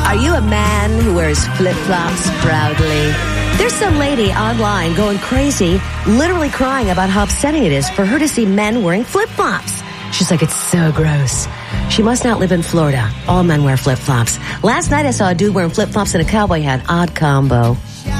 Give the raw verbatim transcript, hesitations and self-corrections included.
Are you a man who wears flip-flops proudly? There's some lady online going crazy, literally crying about how upsetting it is for her to see men wearing flip-flops. She's like, it's so gross. She must not live in Florida. All men wear flip-flops. Last night I saw a dude wearing flip-flops and a cowboy hat. Odd combo.